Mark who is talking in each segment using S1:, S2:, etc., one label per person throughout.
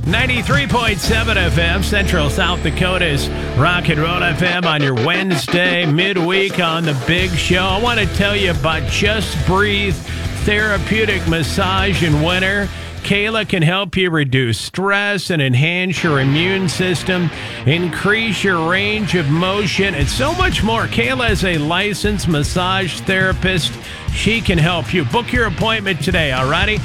S1: 93.7 FM, Central South Dakota's Rock and Roll FM on your Wednesday midweek on the Big Show. I want to tell you about Just Breathe Therapeutic Massage in winter. Kayla can help you reduce stress and enhance your immune system, increase your range of motion, and so much more. Kayla is a licensed massage therapist. She can help you. Book your appointment today, all righty?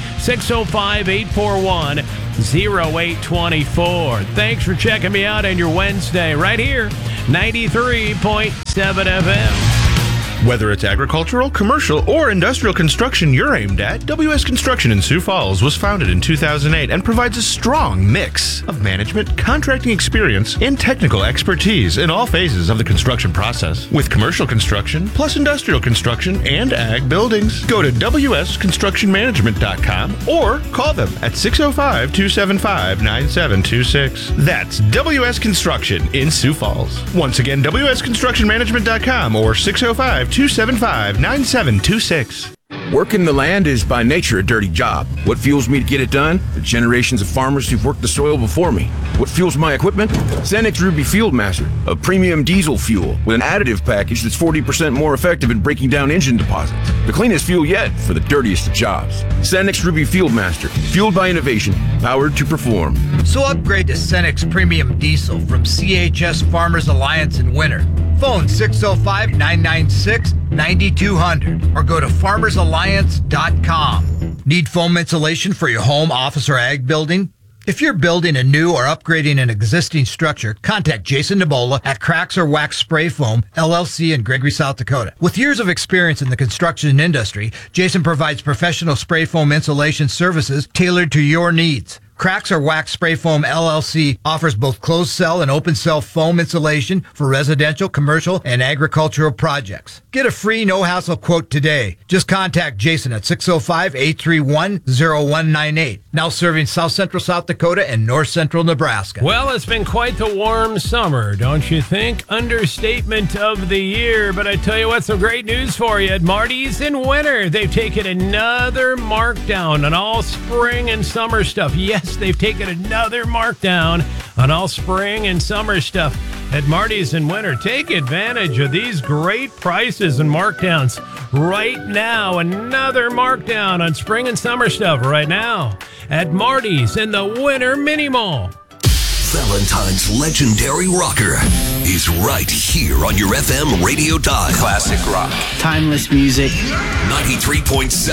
S1: 605-841-0824. Thanks for checking me out on your Wednesday right here, 93.7 FM.
S2: Whether it's agricultural, commercial, or industrial construction you're aimed at, WS Construction in Sioux Falls was founded in 2008 and provides a strong mix of management, contracting experience, and technical expertise in all phases of the construction process. With commercial construction, plus industrial construction and ag buildings. Go to wsconstructionmanagement.com or call them at 605-275-9726. That's WS Construction in Sioux Falls. Once again, wsconstructionmanagement.com or 605-275-9726.
S3: Working the land is by nature a dirty job. What fuels me to get it done? The generations of farmers who've worked the soil before me. What fuels my equipment? Cenex Ruby Fieldmaster, a premium diesel fuel with an additive package that's 40% more effective in breaking down engine deposits. The cleanest fuel yet for the dirtiest of jobs. Cenex Ruby Fieldmaster, fueled by innovation, powered to perform.
S4: So upgrade to Cenex Premium Diesel from CHS Farmers Alliance in winter. Phone 605-996-9200 or go to farmersalliance.com. Need foam insulation for your home, office, or ag building? If you're building a new or upgrading an existing structure, contact Jason Nebola at Cracks or Wax Spray Foam, LLC in Gregory, South Dakota. With years of experience in the construction industry, Jason provides professional spray foam insulation services tailored to your needs. Cracks or Wax Spray Foam LLC offers both closed cell and open cell foam insulation for residential, commercial, and agricultural projects. Get a free no-hassle quote today. Just contact Jason at 605-831-0198. Now serving South Central South Dakota and North Central Nebraska.
S1: Well, it's been quite the warm summer, don't you think? Understatement of the year. But I tell you what, some great news for you. At Marty's in winter, they've taken another markdown on all spring and summer stuff. Yes, they've taken another markdown on all spring and summer stuff at Marty's in winter. Take advantage of these great prices and markdowns right now. Another markdown on spring and summer stuff right now at Marty's in the Winter Mini Mall.
S5: Valentine's legendary rocker is right here on your FM radio dial.
S6: Classic rock. Timeless music.
S5: 93.7